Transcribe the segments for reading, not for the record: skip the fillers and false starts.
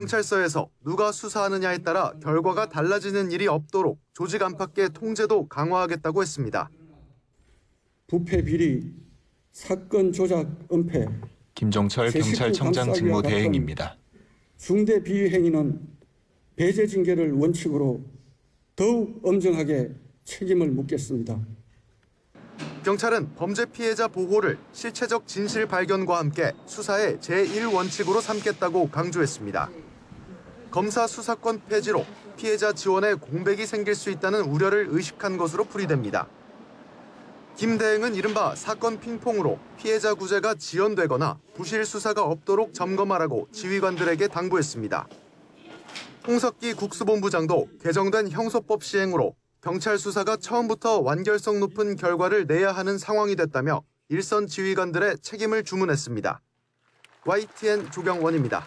경찰서에서 누가 수사하느냐에 따라 결과가 달라지는 일이 없도록 조직 안팎의 통제도 강화하겠다고 했습니다. 부패 비리, 사건 조작 은폐, 김종철 경찰청장 직무대행입니다. 중대 비위 행위는 배제 징계를 원칙으로 더욱 엄정하게 책임을 묻겠습니다. 경찰은 범죄 피해자 보호를 실체적 진실 발견과 함께 수사의 제1원칙으로 삼겠다고 강조했습니다. 검사 수사권 폐지로 피해자 지원에 공백이 생길 수 있다는 우려를 의식한 것으로 풀이됩니다. 김 대행은 이른바 사건 핑퐁으로 피해자 구제가 지연되거나 부실 수사가 없도록 점검하라고 지휘관들에게 당부했습니다. 홍석기 국수본부장도 개정된 형소법 시행으로 경찰 수사가 처음부터 완결성 높은 결과를 내야 하는 상황이 됐다며 일선 지휘관들의 책임을 주문했습니다. YTN 조경원입니다.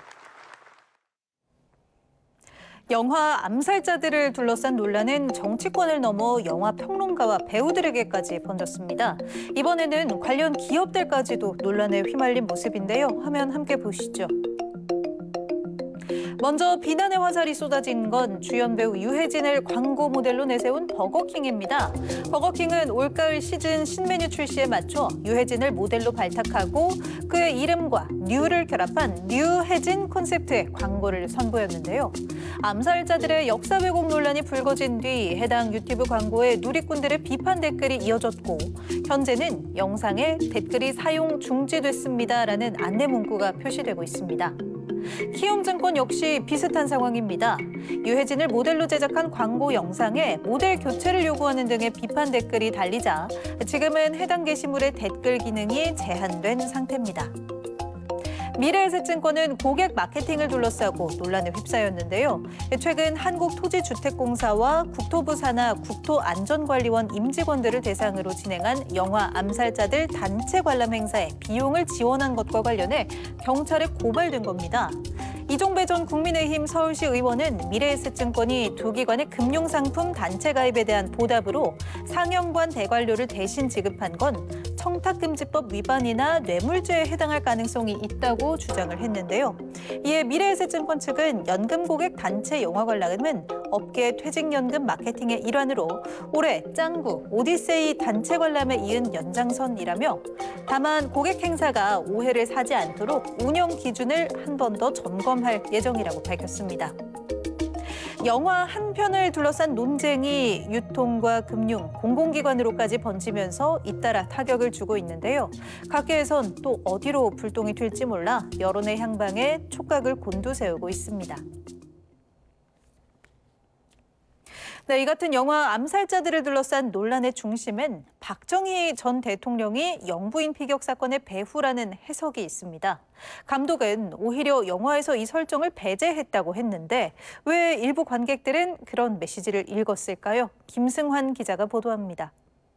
영화 암살자들을 둘러싼 논란은 정치권을 넘어 영화 평론가와 배우들에게까지 번졌습니다. 이번에는 관련 기업들까지도 논란에 휘말린 모습인데요. 화면 함께 보시죠. 먼저 비난의 화살이 쏟아진 건 주연 배우 유해진을 광고 모델로 내세운 버거킹입니다. 버거킹은 올가을 시즌 신메뉴 출시에 맞춰 유해진을 모델로 발탁하고 그의 이름과 뉴를 결합한 뉴해진 콘셉트의 광고를 선보였는데요. 암살자들의 역사 왜곡 논란이 불거진 뒤 해당 유튜브 광고에 누리꾼들의 비판 댓글이 이어졌고 현재는 영상에 댓글이 사용 중지됐습니다라는 안내 문구가 표시되고 있습니다. 키움증권 역시 비슷한 상황입니다. 유해진을 모델로 제작한 광고 영상에 모델 교체를 요구하는 등의 비판 댓글이 달리자 지금은 해당 게시물의 댓글 기능이 제한된 상태입니다. 미래에셋증권은 고객 마케팅을 둘러싸고 논란에 휩싸였는데요. 최근 한국토지주택공사와 국토부 산하 국토안전관리원 임직원들을 대상으로 진행한 영화 암살자들 단체 관람 행사에 비용을 지원한 것과 관련해 경찰에 고발된 겁니다. 이종배 전 국민의힘 서울시 의원은 미래에셋증권이 두 기관의 금융상품 단체 가입에 대한 보답으로 상영관 대관료를 대신 지급한 건 청탁금지법 위반이나 뇌물죄에 해당할 가능성이 있다고 주장을 했는데요. 이에 미래에셋증권 측은 연금고객 단체 영화 관람은 업계 퇴직연금 마케팅의 일환으로 올해 짱구, 오디세이 단체 관람에 이은 연장선이라며 다만 고객 행사가 오해를 사지 않도록 운영 기준을 한 번 더 점검할 예정이라고 밝혔습니다. 영화 한 편을 둘러싼 논쟁이 유통과 금융, 공공기관으로까지 번지면서 잇따라 타격을 주고 있는데요. 각계에선 또 어디로 불똥이 튈지 몰라 여론의 향방에 촉각을 곤두세우고 있습니다. 네, 이 같은 영화 암살자들을 둘러싼 논란의 중심엔 박정희 전 대통령이 영부인 피격 사건의 배후라는 해석이 있습니다. 감독은 오히려 영화에서 이 설정을 배제했다고 했는데 왜 일부 관객들은 그런 메시지를 읽었을까요? 김승환 기자가 보도합니다.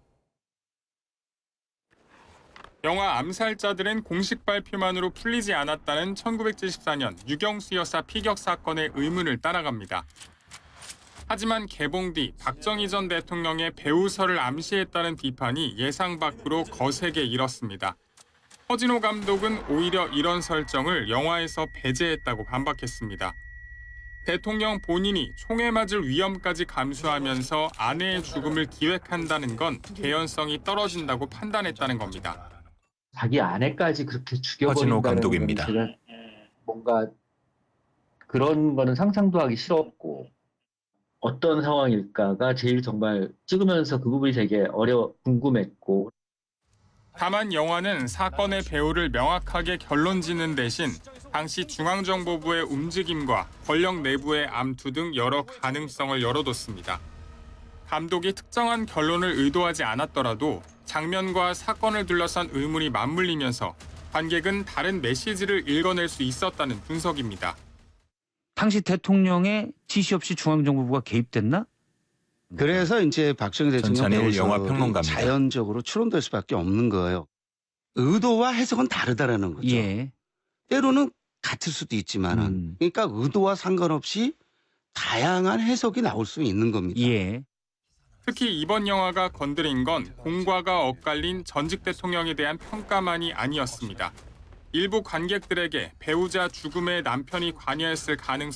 영화 암살자들은 공식 발표만으로 풀리지 않았다는 1974년 유경수 여사 피격 사건의 의문을 따라갑니다. 하지만 개봉 뒤 박정희 전 대통령의 배우설을 암시했다는 비판이 예상 밖으로 거세게 일었습니다. 허진호 감독은 오히려 이런 설정을 영화에서 배제했다고 반박했습니다. 대통령 본인이 총에 맞을 위험까지 감수하면서 아내의 죽음을 기획한다는 건 개연성이 떨어진다고 판단했다는 겁니다. 자기 아내까지 그렇게 허진호 죽여버린다는 감독입니다. 건 뭔가 그런 거는 상상도 하기 싫었고 어떤 상황일까가 제일 정말 찍으면서 그 부분이 되게 궁금했고. 다만 영화는 사건의 배후를 명확하게 결론짓는 대신 당시 중앙정보부의 움직임과 권력 내부의 암투 등 여러 가능성을 열어뒀습니다. 감독이 특정한 결론을 의도하지 않았더라도 장면과 사건을 둘러싼 의문이 맞물리면서 관객은 다른 메시지를 읽어낼 수 있었다는 분석입니다. 당시 대통령의 지시 없이 중앙정보부가 개입됐나? 그래서 이제 박정희 대통령 영화 평론가입니다. 자연적으로 추론될 수밖에 없는 거예요. 의도와 해석은 다르다라는 거죠. 예. 때로는 같을 수도 있지만은 그러니까 의도와 상관없이 다양한 해석이 나올 수 있는 겁니다. 예. 특히 이번 영화가 건드린 건 공과가 엇갈린 전직 대통령에 대한 평가만이 아니었습니다. 일부 관객들에게 배우자 죽음에 남편이 관여했을 가능성이